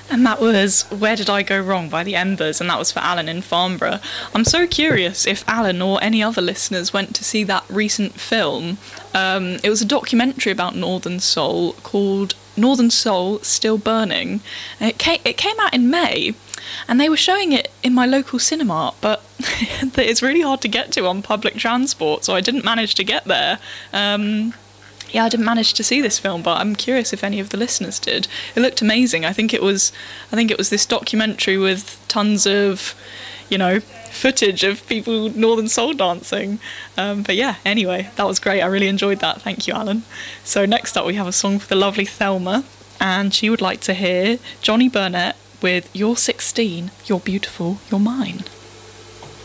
And that was Where Did I Go Wrong by the Embers, and that was for Alan in Farnborough. I'm so curious if Alan or any other listeners went to see that recent film. It was a documentary about Northern Soul called Northern Soul Still Burning. And it came out in May, and they were showing it in my local cinema, but it's really hard to get to on public transport, so I didn't manage to get there. I didn't manage to see this film, but I'm curious if any of the listeners did. It looked amazing. I think it was this documentary with tons of, footage of people Northern Soul dancing. But yeah, anyway, that was great. I really enjoyed that. Thank you, Alan. So next up we have a song for the lovely Thelma, and she would like to hear Johnny Burnett with You're 16, You're Beautiful, You're Mine.